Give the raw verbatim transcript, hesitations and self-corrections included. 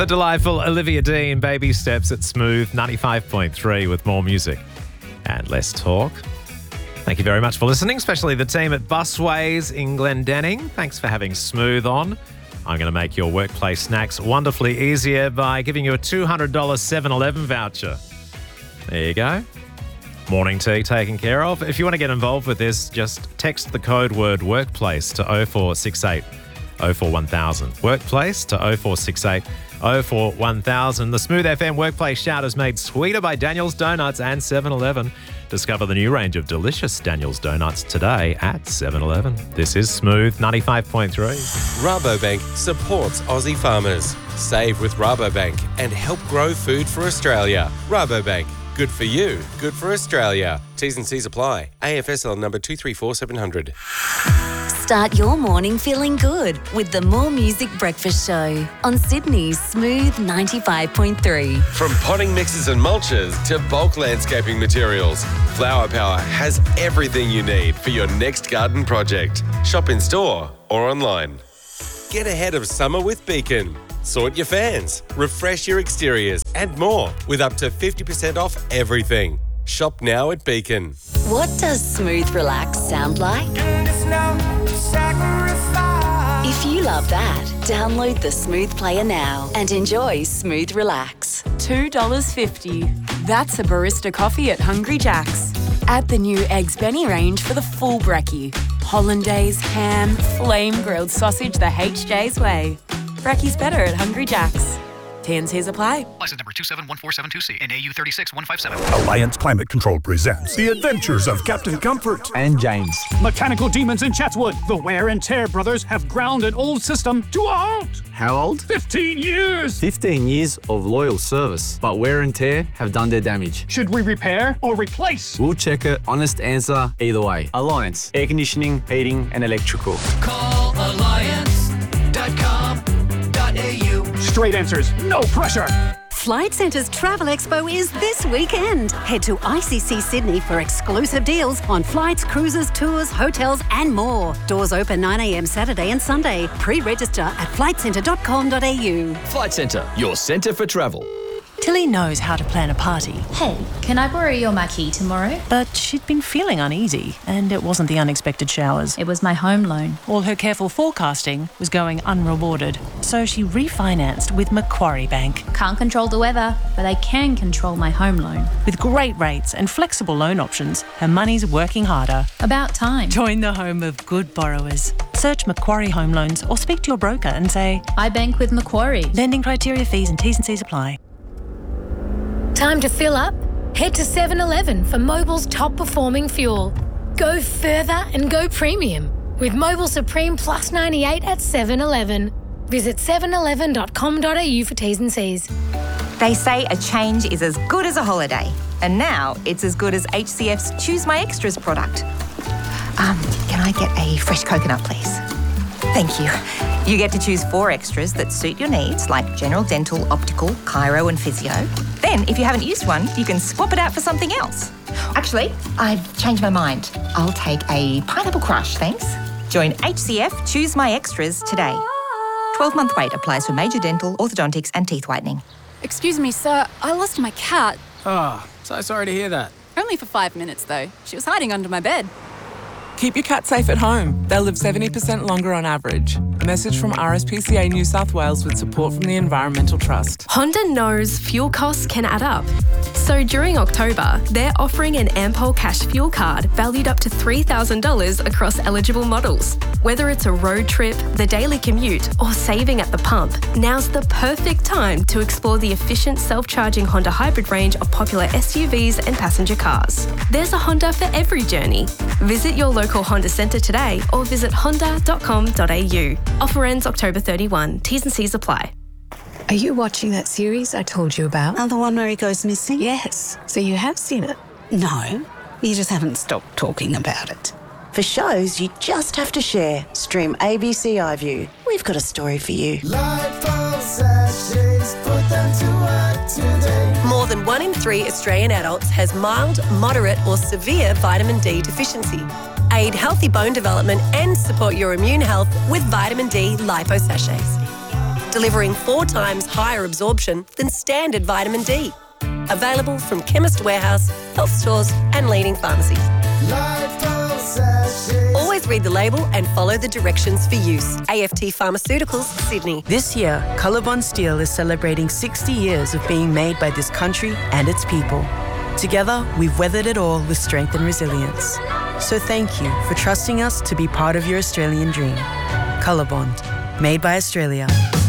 The delightful Olivia Dean, Baby Steps at Smooth ninety-five point three with more music and less talk. Thank you very much for listening, especially the team at Busways in Glendenning. Thanks for having Smooth on. I'm going to make your workplace snacks wonderfully easier by giving you a two hundred dollars seven eleven voucher. There you go. Morning tea taken care of. If you want to get involved with this, just text the code word workplace to oh four six eight oh four one thousand. Workplace to oh four six eight oh four one thousand. The Smooth F M Workplace Shout is made sweeter by Daniel's Donuts and seven eleven. Discover the new range of delicious Daniel's Donuts today at seven eleven. This is Smooth ninety-five point three. Rabobank supports Aussie farmers. Save with Rabobank and help grow food for Australia. Rabobank. Good for you. Good for Australia. T's and C's apply. A F S L number two three four seven hundred. Start your morning feeling good with the More Music Breakfast Show on Sydney's Smooth ninety-five point three. From potting mixes and mulches to bulk landscaping materials, Flower Power has everything you need for your next garden project. Shop in store or online. Get ahead of summer with Beacon. Sort your fans, refresh your exteriors and more with up to fifty percent off everything. Shop now at Beacon. What does Smooth Relax sound like? If you love that, download the Smooth Player now and enjoy Smooth Relax. two dollars fifty. That's a barista coffee at Hungry Jack's. Add the new Eggs Benny range for the full brekkie. Hollandaise, ham, flame-grilled sausage the H J's way. Brekkie's better at Hungry Jack's. T and C's apply. License number two seven one four seven two C and A U three six one five seven. Alliance Climate Control presents The Adventures of Captain Comfort and James. Mechanical demons in Chatswood. The Wear and Tear brothers have ground an old system to a halt. How old? Fifteen years. Fifteen years of loyal service, but Wear and Tear have done their damage. Should we repair or replace? We'll check it. Honest answer either way. Alliance. Air conditioning, heating and electrical. Call alliance dot com dot A U. Straight answers, no pressure. Flight Centre's Travel Expo is this weekend. Head to I C C Sydney for exclusive deals on flights, cruises, tours, hotels and more. Doors open nine a.m. Saturday and Sunday. Pre-register at flight centre dot com dot A U. Flight Centre, your centre for travel. Tilly knows how to plan a party. Hey, can I borrow your marquee tomorrow? But she'd been feeling uneasy, and it wasn't the unexpected showers. It was my home loan. All her careful forecasting was going unrewarded, so she refinanced with Macquarie Bank. Can't control the weather, but I can control my home loan. With great rates and flexible loan options, her money's working harder. About time. Join the home of good borrowers. Search Macquarie Home Loans or speak to your broker and say, I bank with Macquarie. Lending criteria, fees and T's and C's apply. Time to fill up? Head to seven eleven for Mobil's top performing fuel. Go further and go premium with Mobil Supreme Plus ninety-eight at seven eleven. Visit seven eleven dot com dot A U for T's and C's. They say a change is as good as a holiday, and now it's as good as H C F's Choose My Extras product. Um, can I get a fresh coconut, please? Thank you. You get to choose four extras that suit your needs, like general dental, optical, chiro and physio. Then, if you haven't used one, you can swap it out for something else. Actually, I've changed my mind. I'll take a pineapple crush, thanks. Join H C F Choose My Extras today. twelve-month wait applies for major dental, orthodontics and teeth whitening. Excuse me, sir. I lost my cat. Oh, so sorry to hear that. Only for five minutes, though. She was hiding under my bed. Keep your cat safe at home. They'll live seventy percent longer on average. A message from R S P C A New South Wales with support from the Environmental Trust. Honda knows fuel costs can add up. So during October, they're offering an Ampol Cash fuel card valued up to three thousand dollars across eligible models. Whether it's a road trip, the daily commute, or saving at the pump, now's the perfect time to explore the efficient self-charging Honda hybrid range of popular S U Vs and passenger cars. There's a Honda for every journey. Visit your local Honda centre today or visit honda dot com dot A U. Offer ends October thirty-first. T's and C's apply. Are you watching that series I told you about? Oh, the one where he goes missing? Yes. So you have seen it? No, you just haven't stopped talking about it. For shows you just have to share, stream A B C iView. We've got a story for you. More than one in three Australian adults has mild, moderate or severe vitamin D deficiency. Aid healthy bone development and support your immune health with vitamin D lipo sachets. delivering four times higher absorption than standard vitamin D. Available from Chemist Warehouse, health stores and leading pharmacies. Always read the label and follow the directions for use. A F T Pharmaceuticals, Sydney. This year, Colorbond Steel is celebrating sixty years of being made by this country and its people. Together, we've weathered it all with strength and resilience. So thank you for trusting us to be part of your Australian dream. Colorbond, made by Australia.